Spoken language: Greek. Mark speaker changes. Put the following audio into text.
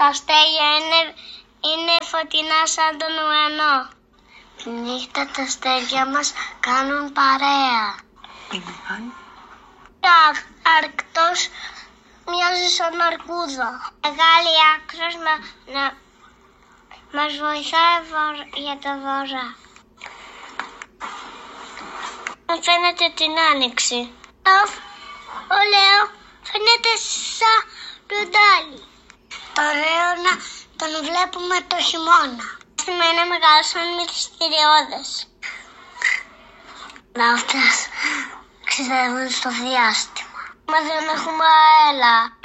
Speaker 1: Τα αστέρια είναι φωτεινά σαν τον ουρανό. Τη νύχτα τα αστέρια μας κάνουν παρέα. Αρκτός μοιάζει σαν αρκούδα. Μεγάλη άκρος μας βοηθάει για το βορρά. Μου φαίνεται την άνοιξη. Ο Λέο φαίνεται σαν λουντάλι. Το ωραίο να τον βλέπουμε το χειμώνα. Σημαίνει μεγάλο σαν μυστηριώδες. Ναύτες ξεδεύουν στο διάστημα. Μα δεν έχουμε αέρα.